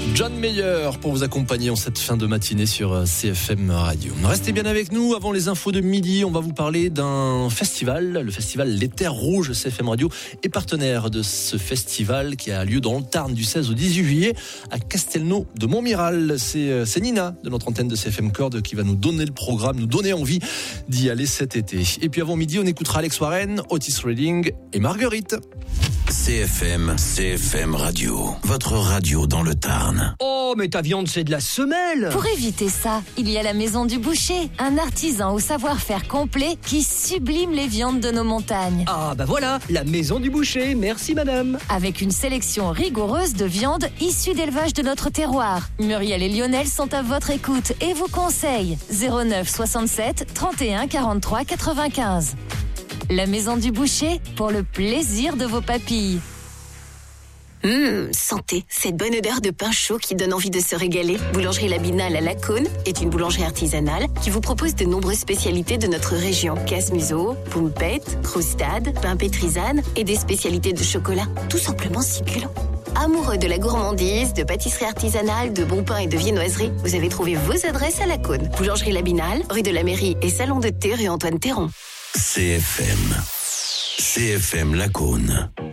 John Mayer pour vous accompagner en cette fin de matinée sur CFM Radio. Restez bien avec nous. Avant les infos de midi, on va vous parler d'un festival, le festival Les Terres Rouges. CFM Radio est partenaire de ce festival qui a lieu dans le Tarn du 16 au 18 juillet à Castelnau de Montmiral. C'est Nina de notre antenne de CFM Corde qui va nous donner le programme, nous donner envie d'y aller cet été. Et puis avant midi, on écoutera Alex Warren, Otis Redding et Marguerite. CFM Radio, votre radio dans le Tarn. Oh, mais ta viande, c'est de la semelle. Pour éviter ça, il y a la Maison du Boucher, un artisan au savoir-faire complet qui sublime les viandes de nos montagnes. Ah, bah voilà, la Maison du Boucher, merci madame. Avec une sélection rigoureuse de viandes issues d'élevage de notre terroir. Muriel et Lionel sont à votre écoute et vous conseillent 09 67 31 43 95. La Maison du Boucher, pour le plaisir de vos papilles. Sentez cette bonne odeur de pain chaud qui donne envie de se régaler. Boulangerie La Binale à Lacaune est une boulangerie artisanale qui vous propose de nombreuses spécialités de notre région. Casse-museau, pompettes, croustade, pain pétrisane et des spécialités de chocolat. Tout simplement succulent. Amoureux de la gourmandise, de pâtisserie artisanale, de bon pain et de viennoiserie, vous avez trouvé vos adresses à Lacaune. Boulangerie La Binale, rue de la Mairie et salon de thé rue Antoine Théron. CFM Lacaune.